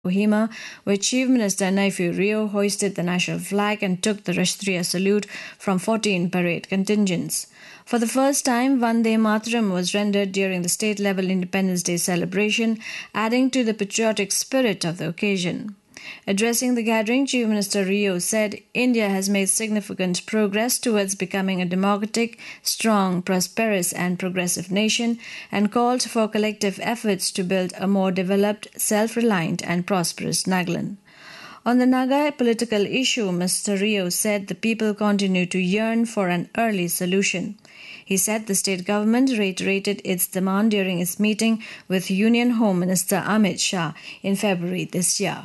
Kohima, where Chief Minister Neiphiu Rio hoisted the national flag and took the Rashtriya salute from 14 parade contingents. For the first time, Vande Mataram was rendered during the state-level Independence Day celebration, adding to the patriotic spirit of the occasion. Addressing the gathering, Chief Minister Rio said India has made significant progress towards becoming a democratic, strong, prosperous and progressive nation and called for collective efforts to build a more developed, self-reliant and prosperous Nagaland. On the Naga political issue, Mr. Rio said the people continue to yearn for an early solution. He said the state government reiterated its demand during its meeting with Union Home Minister Amit Shah in February this year.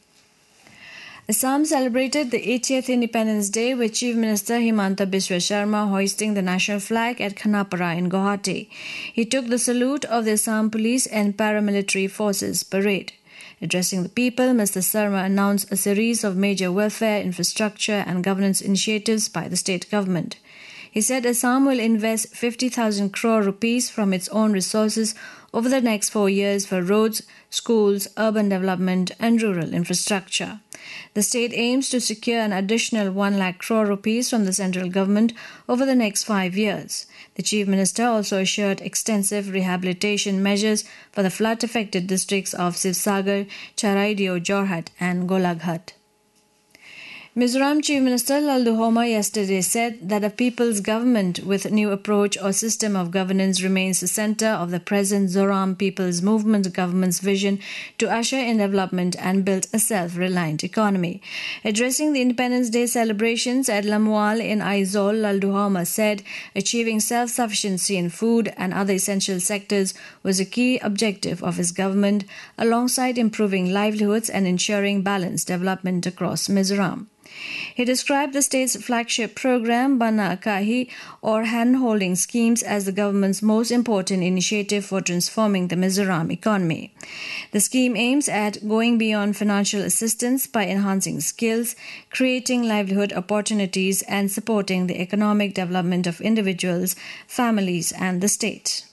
Assam celebrated the 80th Independence Day with Chief Minister Himanta Biswa Sharma hoisting the national flag at Khanapara in Guwahati. He took the salute of the Assam Police and Paramilitary Forces parade. Addressing the people, Mr. Sharma announced a series of major welfare, infrastructure and governance initiatives by the state government. He said Assam will invest 50,000 crore rupees from its own resources over the next 4 years for roads, schools, urban development and rural infrastructure. The state aims to secure an additional 1 lakh crore rupees from the central government over the next 5 years. The Chief Minister also assured extensive rehabilitation measures for the flood-affected districts of Sivsagar, Charaidio, Jorhat and Golaghat. Mizoram Chief Minister Lalduhoma yesterday said that a people's government with new approach or system of governance remains the center of the present Zoram People's Movement government's vision to usher in development and build a self-reliant economy. Addressing the Independence Day celebrations at Lamwal in Aizawl, Lalduhoma said achieving self-sufficiency in food and other essential sectors was a key objective of his government, alongside improving livelihoods and ensuring balanced development across Mizoram. He described the state's flagship program, Bana Akahi, or hand-holding schemes, as the government's most important initiative for transforming the Mizoram economy. The scheme aims at going beyond financial assistance by enhancing skills, creating livelihood opportunities, and supporting the economic development of individuals, families, and the state.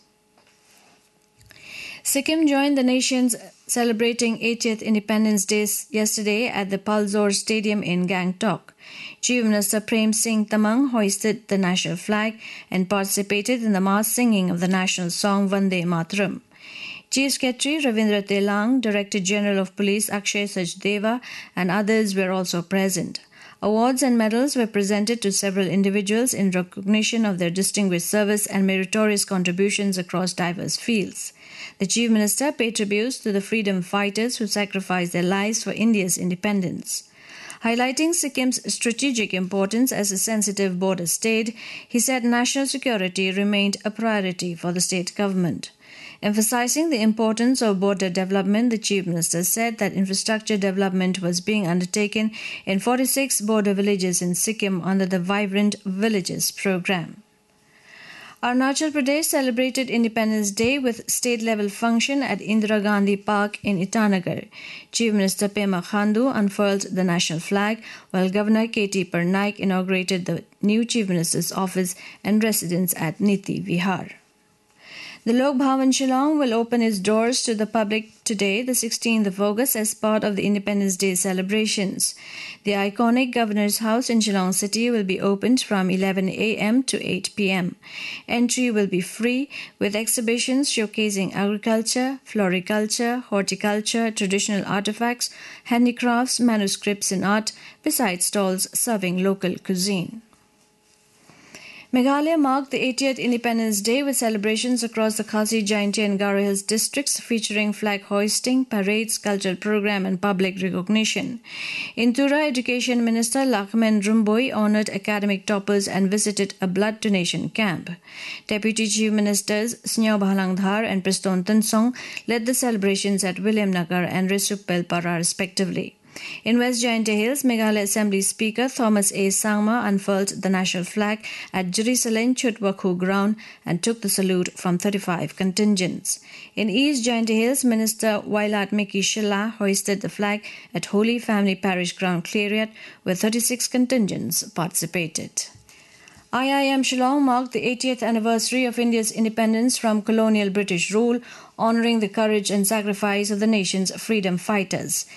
Sikkim joined the nations celebrating 80th Independence Day yesterday at the Palzor Stadium in Gangtok. Chief Minister Prem Singh Tamang hoisted the national flag and participated in the mass singing of the national song Vande Mataram. Chief Secretary Ravindra Telang, Director General of Police Akshay Sachdeva and others were also present. Awards and medals were presented to several individuals in recognition of their distinguished service and meritorious contributions across diverse fields. The Chief Minister paid tribute to the freedom fighters who sacrificed their lives for India's independence. Highlighting Sikkim's strategic importance as a sensitive border state, he said national security remained a priority for the state government. Emphasizing the importance of border development, the Chief Minister said that infrastructure development was being undertaken in 46 border villages in Sikkim under the Vibrant Villages program. Arunachal Pradesh celebrated Independence Day with state-level function at Indira Gandhi Park in Itanagar. Chief Minister Pema Khandu unfurled the national flag, while Governor K.T. Parnaik inaugurated the new Chief Minister's office and residence at Niti Vihar. The Lok Bhavan Shillong will open its doors to the public today, the 16th of August, as part of the Independence Day celebrations. The iconic Governor's House in Shillong City will be opened from 11 a.m. to 8 p.m. Entry will be free, with exhibitions showcasing agriculture, floriculture, horticulture, traditional artifacts, handicrafts, manuscripts and art, besides stalls serving local cuisine. Meghalaya marked the 80th Independence Day with celebrations across the Khasi, Jaintia and Garo Hills districts featuring flag hoisting, parades, cultural program and public recognition. In Tura, Education Minister Lakhmen Rumboi honoured academic toppers and visited a blood donation camp. Deputy Chief Ministers Snyaw Bhalangdhar and Priston Tansong led the celebrations at William Nagar and Risupelpara respectively. In West Jaintia Hills, Meghalaya Assembly Speaker Thomas A. Sangma unfurled the national flag at Jerusalem Chutwakhu ground and took the salute from 35 contingents. In East Jaintia Hills, Minister Wailat Miki Shilla hoisted the flag at Holy Family Parish Ground Clariot, where 36 contingents participated. IIM Shillong marked the 80th anniversary of India's independence from colonial British rule, honouring the courage and sacrifice of the nation's freedom fighters.